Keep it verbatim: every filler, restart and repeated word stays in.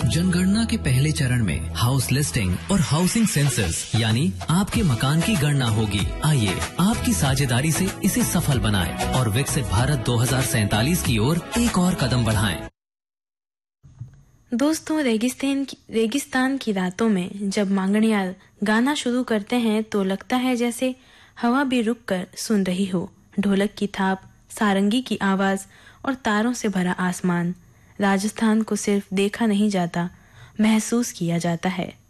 जनगणना के पहले चरण में हाउस लिस्टिंग और हाउसिंग सेंसस यानी आपके मकान की गणना होगी। आइए आपकी साझेदारी से इसे सफल बनाएं और विकसित भारत दो हज़ार सैंतालीस की ओर एक और कदम बढ़ाएं। दोस्तों, रेगिस्तान की रेगिस्तान की रातों में जब मांगणियार गाना शुरू करते हैं तो लगता है जैसे हवा भी रुक कर सुन रही हो। ढोलक की थाप, सारंगी की आवाज और तारों से भरा आसमान। राजस्थान को सिर्फ देखा नहीं जाता, महसूस किया जाता है।